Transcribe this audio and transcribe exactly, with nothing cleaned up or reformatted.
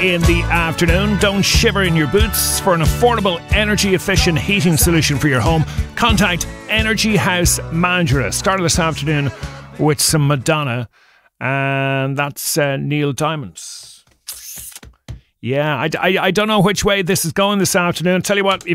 in the afternoon. Don't shiver in your boots. For an affordable, energy-efficient heating solution for your home, contact Energy House Mandurah. Started this afternoon with some Madonna, and that's uh, Neil Diamond. Yeah, I, I, I don't know which way this is going this afternoon. Tell you what,